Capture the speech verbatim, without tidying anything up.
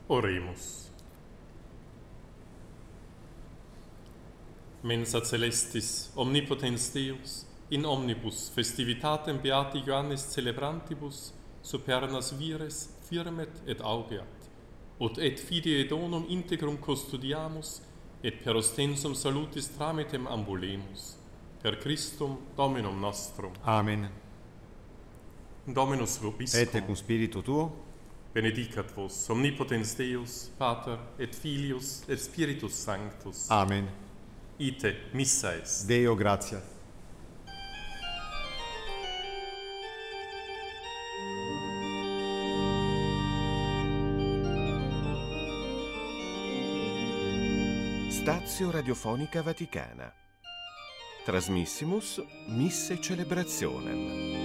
Oremus. Mensa celestis, omnipotens Deus, in omnibus festivitatem beati Ioannis celebrantibus, supernas vires firmet et augeat, ut et fidei donum integrum custodiamus, et per ostensum salutis tramitem ambulemus, per Christum Dominum nostrum. Amen. Dominus vobiscum. Et cum spiritu tuo. Benedicat vos, omnipotens Deus, Pater, et Filius, et Spiritus Sanctus. Amen. Ite, missa est. Deo gratias. Stazio Radiofonica Vaticana. Trasmissimus Misse Celebrationem.